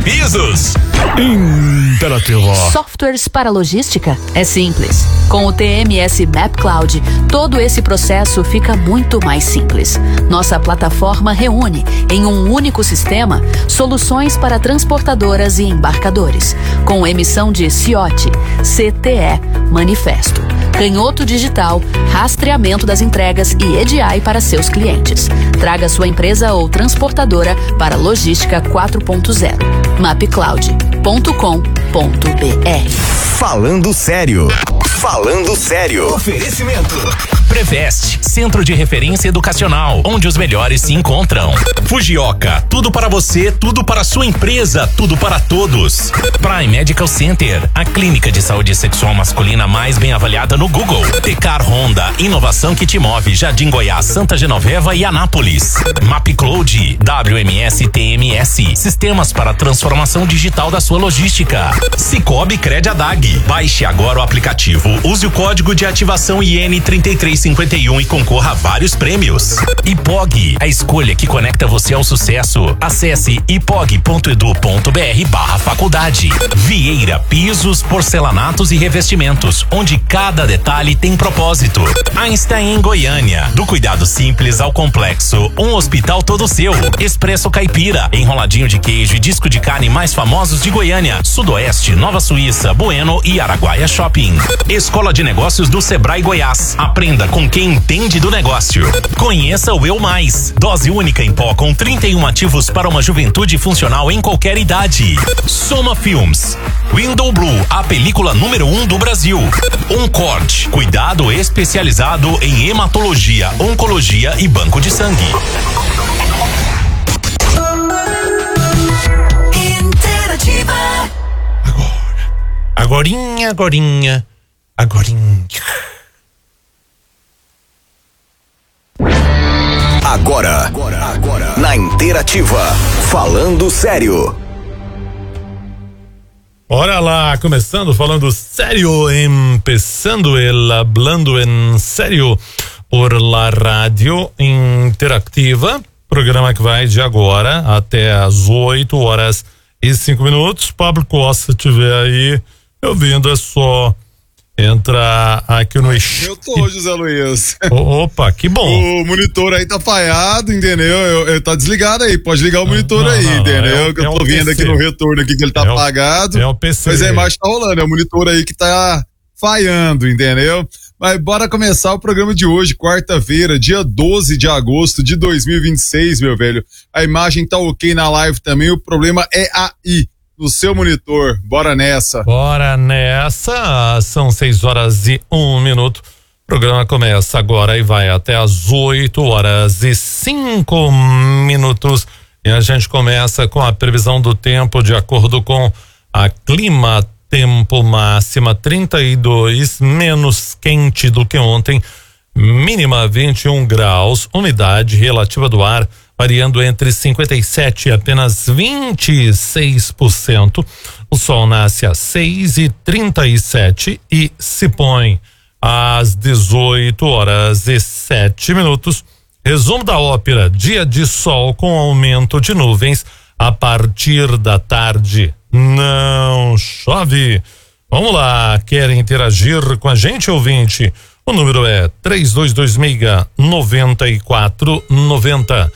Pisos. Interativa. Softwares para logística? É simples. Com o TMS Map Cloud, todo esse processo fica muito mais simples. Nossa plataforma reúne, em um único sistema, soluções para transportadoras e embarcadores, com emissão de CIOT, CTE, manifesto, canhoto digital, rastreamento das entregas e EDI para seus clientes. Traga sua empresa ou transportadora para Logística 4.0. mapcloud.com.br. Falando sério. Falando sério. Oferecimento. Preveste, Centro de Referência Educacional, onde os melhores se encontram. Fujioka, tudo para você, tudo para sua empresa, tudo para todos. Prime Medical Center, a clínica de saúde sexual masculina mais bem avaliada no Google. Tecar Honda, inovação que te move, Jardim Goiás, Santa Genoveva e Anápolis. MapCloud, WMS TMS, sistemas para transformação digital da sua logística. Cicobi Cred Adag, baixe agora o aplicativo, use o código de ativação IN3351 e concorra a vários prêmios. IPOG, a escolha que conecta você ao sucesso. Acesse ipog.edu.br/faculdade. Vieira Pisos, Porcelanatos e Revestimentos, onde cada detalhe tem propósito. Einstein em Goiânia, do cuidado simples ao complexo, um hospital todo seu. Expresso Caipira, enroladinho de queijo e disco de carne mais famosos de Goiânia, Sudoeste, Nova Suíça, Bueno e Araguaia Shopping. Escola de Negócios do Sebrae Goiás. Aprenda com quem entende do negócio. Conheça o Eu Mais, dose única em pó com 31 ativos para uma juventude funcional em qualquer idade. Soma Films, Window Blue, a película número 1 do Brasil. Oncord, cuidado especializado em hematologia, oncologia e banco de sangue. Interativa. Agorinha. Agora, na Interativa, falando sério. Ora lá, começando falando sério, empezando el hablando en sério por la rádio Interativa, programa que vai de agora até às 8h05. Pablo Costa, tiver aí ouvindo, é só entrar aqui no... Eu tô, José Luiz. Opa, que bom. O monitor aí tá falhado, entendeu? Tá desligado aí, pode ligar o monitor aí, entendeu? Que eu tô vendo aqui no retorno aqui que ele tá apagado. É o PC. Mas a imagem tá rolando, é o monitor aí que tá falhando, entendeu? Mas bora começar o programa de hoje, quarta-feira, dia 12 de agosto de 2026, meu velho. A imagem tá ok na live também, o problema é aí, no seu monitor. Bora nessa. São 6h01. O programa começa agora e vai até às 8h05. E a gente começa com a previsão do tempo de acordo com a Clima Tempo. Máxima 32, menos quente do que ontem, mínima 21 graus, umidade relativa do ar variando entre 57% e apenas 26%. O sol nasce às 6h37 e se põe às 18h07. Resumo da ópera: dia de sol com aumento de nuvens a partir da tarde. Não chove. Vamos lá, querem interagir com a gente, ouvinte? O número é 3226-9490.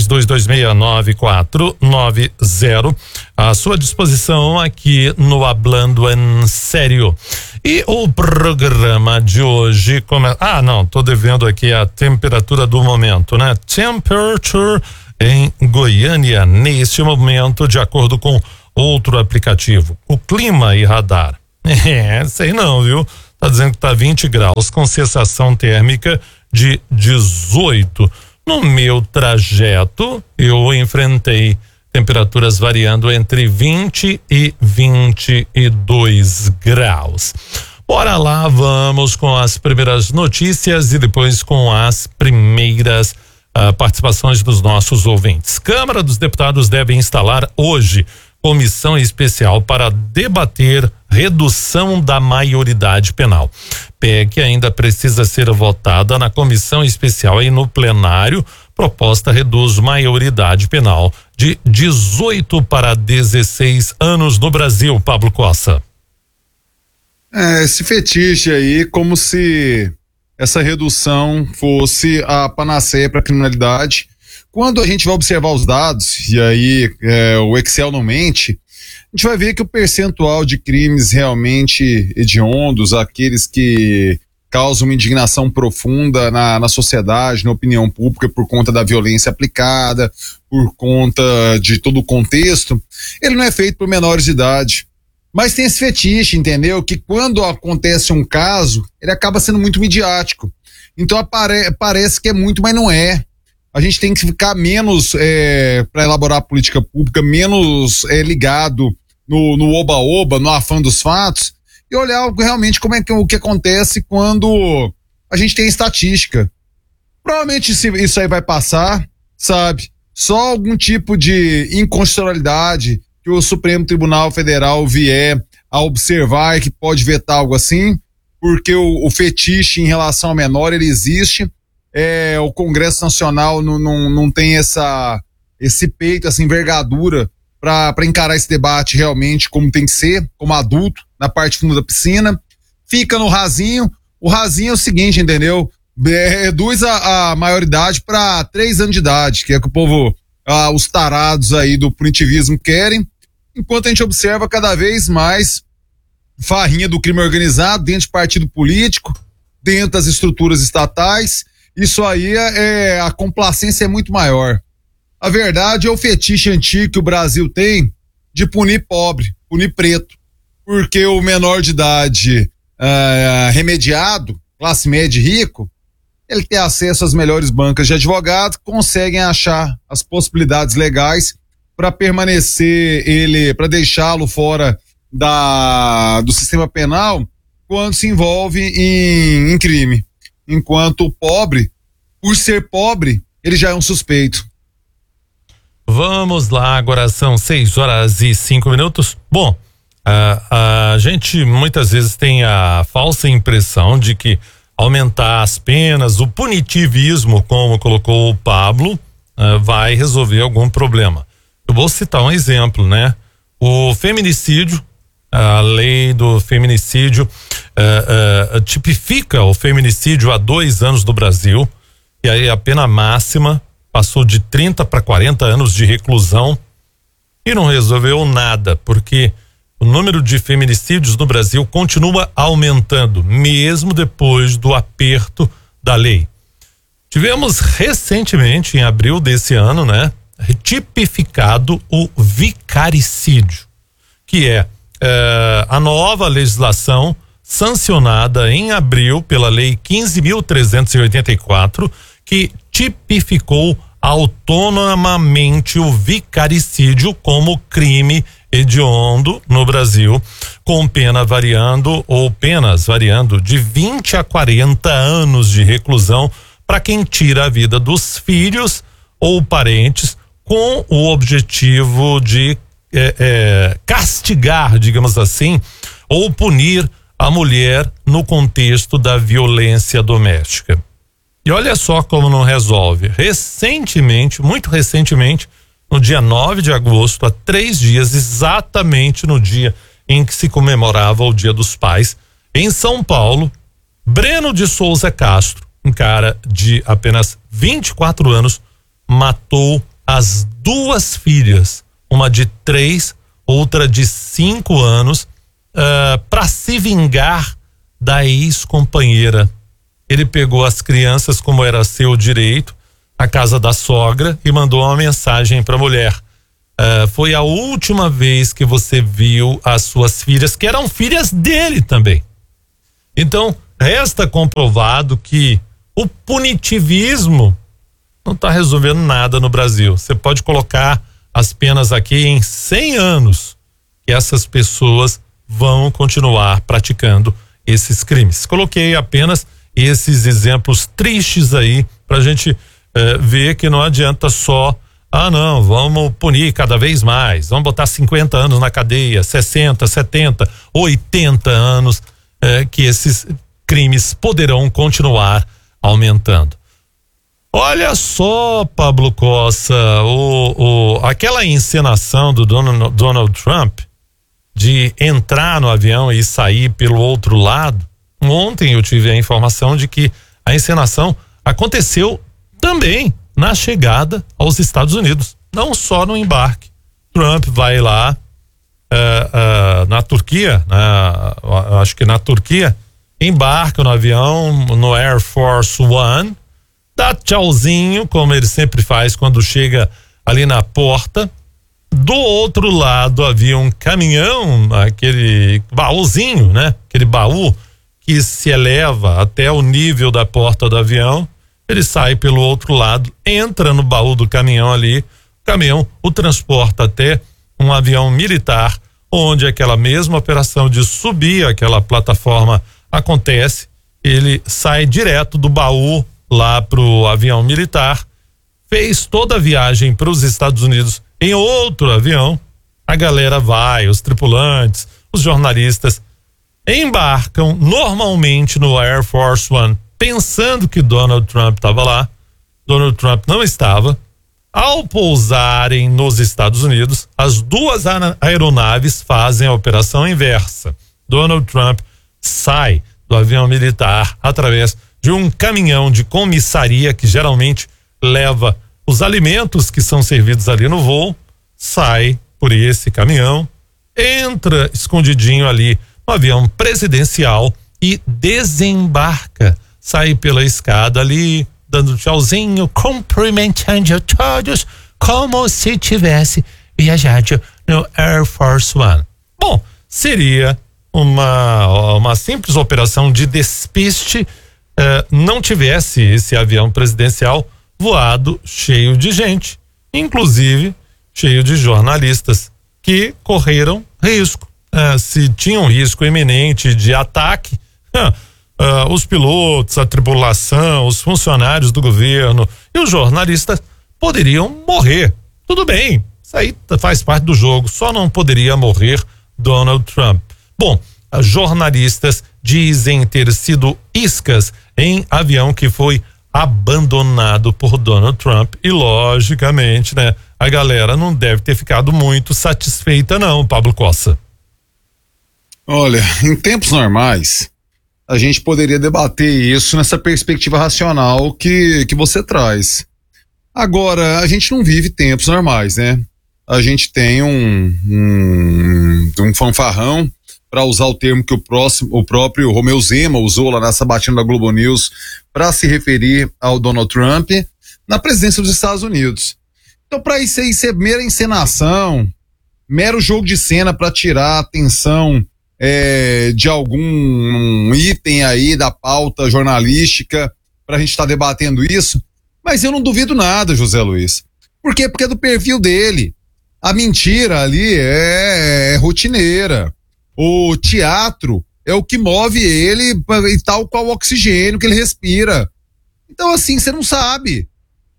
3226-9490. À sua disposição aqui no Hablando em Sério. E o programa de hoje começa... tô devendo aqui a temperatura do momento, né? Temperature em Goiânia, neste momento, de acordo com outro aplicativo, o Clima e Radar. Sei não, viu? Tá dizendo que tá 20 graus, com sensação térmica de 18. No meu trajeto, eu enfrentei temperaturas variando entre 20 e 22 graus. Bora lá, vamos com as primeiras notícias e depois com as primeiras participações dos nossos ouvintes. Câmara dos Deputados deve instalar hoje comissão especial para debater redução da maioridade penal. PEC ainda precisa ser votada na comissão especial e no plenário. Proposta reduz maioridade penal de 18 para 16 anos no Brasil, Pablo Costa. Esse fetiche aí, como se essa redução fosse a panaceia para a criminalidade. Quando a gente vai observar os dados, e aí o Excel não mente, a gente vai ver que o percentual de crimes realmente hediondos, aqueles que causam uma indignação profunda na sociedade, na opinião pública, por conta da violência aplicada, por conta de todo o contexto, ele não é feito por menores de idade. Mas tem esse fetiche, entendeu? Que quando acontece um caso, ele acaba sendo muito midiático. Então parece que é muito, mas não é. A gente tem que ficar menos, para elaborar a política pública, menos ligado no oba-oba, no afã dos fatos, e olhar realmente como é que o que acontece quando a gente tem estatística. Provavelmente isso aí vai passar, sabe? Só algum tipo de inconstitucionalidade que o Supremo Tribunal Federal vier a observar e que pode vetar algo assim, porque o fetiche em relação ao menor, ele existe. O Congresso Nacional não tem esse peito, essa envergadura para encarar esse debate realmente como tem que ser, como adulto, na parte funda da piscina. Fica no rasinho. O rasinho é o seguinte, entendeu? Reduz a maioridade para 3 anos de idade, que é que o povo, os tarados aí do punitivismo querem, enquanto a gente observa cada vez mais farrinha do crime organizado dentro de partido político, dentro das estruturas estatais. Isso aí a complacência é muito maior. A verdade é o fetiche antigo que o Brasil tem de punir pobre, punir preto, porque o menor de idade remediado, classe média e rico, ele tem acesso às melhores bancas de advogado, conseguem achar as possibilidades legais para permanecer para deixá-lo fora do sistema penal quando se envolve em crime. Enquanto o pobre, por ser pobre, ele já é um suspeito. Vamos lá, agora são 6h05. Bom, a gente muitas vezes tem a falsa impressão de que aumentar as penas, o punitivismo, como colocou o Pablo, vai resolver algum problema. Eu vou citar um exemplo, né? O feminicídio, a lei do feminicídio tipifica o feminicídio há 2 anos no Brasil, e aí a pena máxima passou de 30 para 40 anos de reclusão e não resolveu nada, porque o número de feminicídios no Brasil continua aumentando, mesmo depois do aperto da lei. Tivemos recentemente, em abril desse ano, né, tipificado o vicaricídio, que é a nova legislação sancionada em abril pela Lei 15.384, que tipificou autonomamente o vicaricídio como crime hediondo no Brasil, com penas variando de 20 a 40 anos de reclusão para quem tira a vida dos filhos ou parentes, com o objetivo de castigar, digamos assim, ou punir a mulher no contexto da violência doméstica. E olha só como não resolve. Recentemente, muito recentemente, no dia 9 de agosto, há 3 dias, exatamente no dia em que se comemorava o Dia dos Pais, em São Paulo, Breno de Souza Castro, um cara de apenas 24 anos, matou as 2 filhas, uma de 3, outra de 5 anos, para se vingar da ex-companheira. Ele pegou as crianças, como era seu direito, na casa da sogra e mandou uma mensagem para a mulher: foi a última vez que você viu as suas filhas, que eram filhas dele também. Então, resta comprovado que o punitivismo não está resolvendo nada no Brasil. Você pode colocar as penas aqui em 100 anos, que essas pessoas vão continuar praticando esses crimes. Coloquei apenas esses exemplos tristes aí pra gente ver que não adianta só, não, vamos punir cada vez mais, vamos botar 50 anos na cadeia, 60, 70, 80 anos, que esses crimes poderão continuar aumentando. Olha só, Pablo Cossa, aquela encenação do Donald Trump de entrar no avião e sair pelo outro lado. Ontem eu tive a informação de que a encenação aconteceu também na chegada aos Estados Unidos, não só no embarque. Trump vai lá na Turquia, acho que na Turquia, embarca no avião, no Air Force One, dá tchauzinho, como ele sempre faz quando chega ali na porta. Do outro lado havia um caminhão, aquele baúzinho, né? Aquele baú que se eleva até o nível da porta do avião. Ele sai pelo outro lado, entra no baú do caminhão ali, o caminhão o transporta até um avião militar, onde aquela mesma operação de subir aquela plataforma acontece. Ele sai direto do baú lá pro avião militar, fez toda a viagem para os Estados Unidos em outro avião. A galera vai, os tripulantes, os jornalistas embarcam normalmente no Air Force One, pensando que Donald Trump estava lá. Donald Trump não estava. Ao pousarem nos Estados Unidos, as duas aeronaves fazem a operação inversa. Donald Trump sai do avião militar através de um caminhão de comissaria que geralmente leva os alimentos que são servidos ali no voo, sai por esse caminhão, entra escondidinho ali no avião presidencial e desembarca, sai pela escada ali, dando tchauzinho, cumprimentando todos, como se tivesse viajado no Air Force One. Bom, seria uma simples operação de despiste, não tivesse esse avião presidencial voado cheio de gente, inclusive cheio de jornalistas que correram risco. Se tinha um risco iminente de ataque, os pilotos, a tripulação, os funcionários do governo e os jornalistas poderiam morrer. Tudo bem, isso aí faz parte do jogo, só não poderia morrer Donald Trump. Bom, jornalistas dizem ter sido iscas em avião que foi abandonado por Donald Trump e, logicamente, né, a galera não deve ter ficado muito satisfeita não, Pablo Cossa. Olha, em tempos normais, a gente poderia debater isso nessa perspectiva racional que você traz. Agora, a gente não vive tempos normais, né? A gente tem um fanfarrão, para usar o termo que o próprio Romeu Zema usou lá na sabatina da Globo News para se referir ao Donald Trump na presidência dos Estados Unidos. Então, para isso aí ser mera encenação, mero jogo de cena para tirar a atenção de algum item aí da pauta jornalística, para a gente estar debatendo isso, mas eu não duvido nada, José Luiz. Por quê? Porque é do perfil dele. A mentira ali é rotineira. O teatro é o que move ele, e tal qual o oxigênio que ele respira. Então, assim, você não sabe.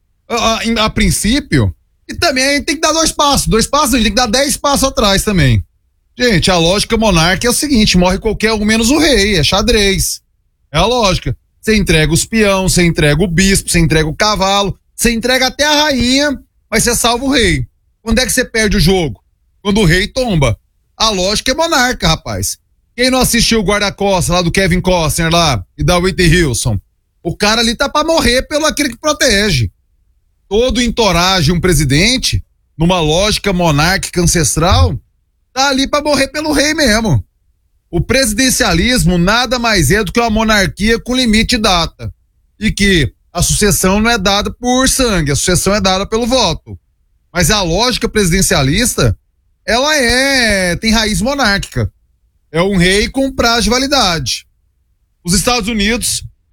A princípio, e também a gente tem que dar dois passos, a gente tem que dar 10 passos atrás também. Gente, a lógica monarca é o seguinte: morre qualquer um menos o rei, é xadrez. É a lógica. Você entrega os peões, você entrega o bispo, você entrega o cavalo, você entrega até a rainha, mas você salva o rei. Quando é que você perde o jogo? Quando o rei tomba. A lógica é monarca, rapaz. Quem não assistiu o Guarda-Costas lá do Kevin Costner lá e da Whitney Houston? O cara ali tá pra morrer pelo aquele que protege. Todo entourage um presidente, numa lógica monárquica ancestral, tá ali pra morrer pelo rei mesmo. O presidencialismo nada mais é do que uma monarquia com limite de data. E que a sucessão não é dada por sangue, a sucessão é dada pelo voto. Mas a lógica presidencialista, ela tem raiz monárquica. É um rei com prazo de validade. Os Estados Unidos